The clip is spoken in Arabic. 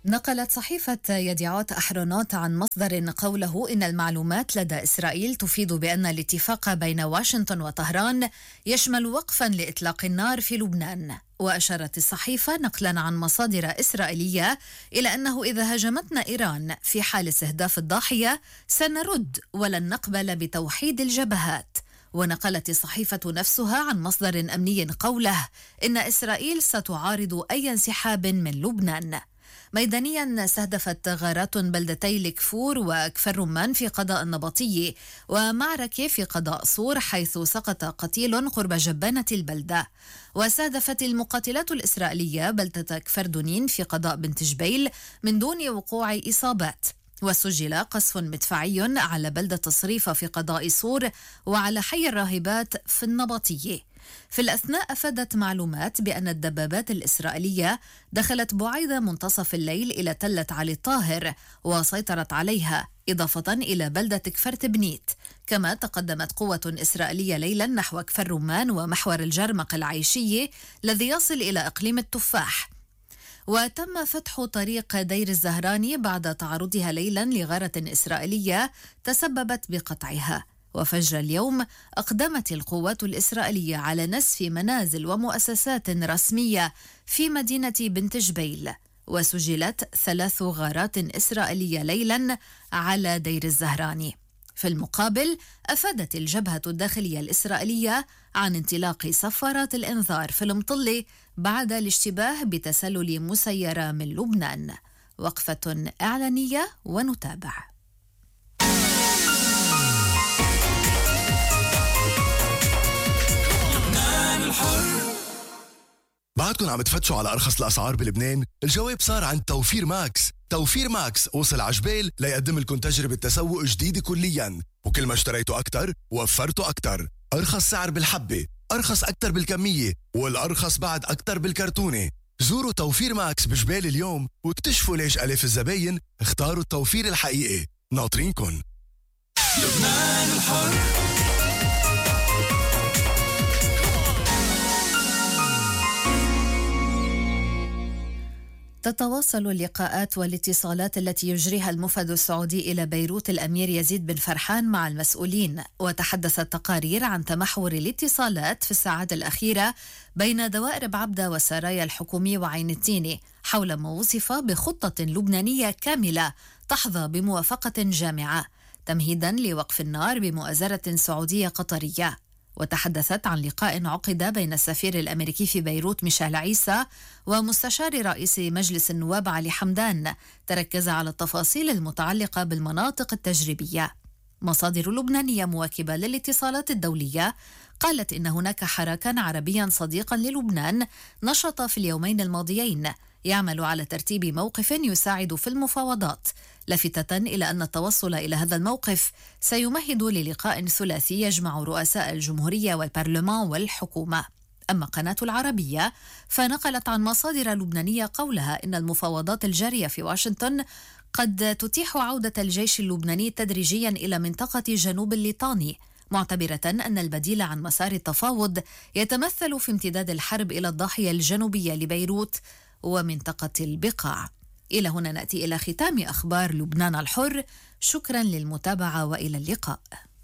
نقلت صحيفة يديعوت أحرونوت عن مصدر قوله إن المعلومات لدى إسرائيل تفيد بأن الاتفاق بين واشنطن وطهران يشمل وقفا لإطلاق النار في لبنان. وأشارت الصحيفة نقلا عن مصادر إسرائيلية إلى أنه إذا هاجمتنا إيران في حال استهداف الضاحية سنرد ولن نقبل بتوحيد الجبهات. ونقلت الصحيفة نفسها عن مصدر أمني قوله إن إسرائيل ستعارض أي انسحاب من لبنان. ميدانيا استهدفت غارات بلدتي الكفور وكفر رمان في قضاء النبطي ومعركة في قضاء صور حيث سقط قتيل قرب جبانة البلدة. واستهدفت المقاتلات الإسرائيلية بلدة كفر دونين في قضاء بنت جبيل من دون وقوع إصابات. وسجل قصف مدفعي على بلدة صريفة في قضاء صور وعلى حي الراهبات في النبطي. في الأثناء أفادت معلومات بأن الدبابات الإسرائيلية دخلت بعيد منتصف الليل إلى تلة علي الطاهر وسيطرت عليها، إضافة إلى بلدة كفر تبنيت. كما تقدمت قوة إسرائيلية ليلا نحو كفر رمان ومحور الجرمق العيشي الذي يصل إلى إقليم التفاح. وتم فتح طريق دير الزهراني بعد تعرضها ليلا لغارة إسرائيلية تسببت بقطعها. وفجر اليوم أقدمت القوات الإسرائيلية على نسف منازل ومؤسسات رسمية في مدينة بنت جبيل. وسجلت 3 غارات إسرائيلية ليلا على دير الزهراني. في المقابل أفادت الجبهة الداخلية الإسرائيلية عن انطلاق صفارات الإنذار في المطلة بعد الاشتباه بتسلل مسيرة من لبنان. وقفة إعلانية ونتابع. بعدكم عم تفتشوا على أرخص الأسعار بلبنان؟ الجواب صار عند توفير ماكس. توفير ماكس وصل عجبيل ليقدم لكم تجربة تسوق جديدة كلياً، وكل ما اشتريتوا أكتر وفرتوا أكتر. أرخص سعر بالحبة، أرخص أكتر بالكمية، والأرخص بعد أكتر بالكرتونة. زوروا توفير ماكس بجبيل اليوم واكتشفوا ليش ألاف الزباين اختاروا التوفير الحقيقي. ناطرينكن. لبنان الحر. تتواصل اللقاءات والاتصالات التي يجريها المفد السعودي إلى بيروت الأمير يزيد بن فرحان مع المسؤولين. وتحدثت تقارير عن تمحور الاتصالات في الساعات الأخيرة بين دوائر بعبدة والسرايا الحكومي وعين التيني حول ما وصف بخطة لبنانية كاملة تحظى بموافقة جامعة تمهيدا لوقف النار بمؤازرة سعودية قطرية. وتحدثت عن لقاء عقد بين السفير الأمريكي في بيروت ميشيل عيسى ومستشار رئيس مجلس النواب علي حمدان تركز على التفاصيل المتعلقة بالمناطق التجريبية. مصادر لبنانية مواكبة للاتصالات الدولية قالت إن هناك حراكا عربيا صديقا للبنان نشط في اليومين الماضيين يعمل على ترتيب موقف يساعد في المفاوضات، لافتة إلى أن التوصل إلى هذا الموقف سيمهد للقاء ثلاثي يجمع رؤساء الجمهورية والبرلمان والحكومة. أما قناة العربية فنقلت عن مصادر لبنانية قولها إن المفاوضات الجارية في واشنطن قد تتيح عودة الجيش اللبناني تدريجيا إلى منطقة جنوب الليطاني، معتبرة أن البديل عن مسار التفاوض يتمثل في امتداد الحرب إلى الضاحية الجنوبية لبيروت ومنطقة البقاع. إلى هنا نأتي إلى ختام أخبار لبنان الحر. شكرا للمتابعة وإلى اللقاء.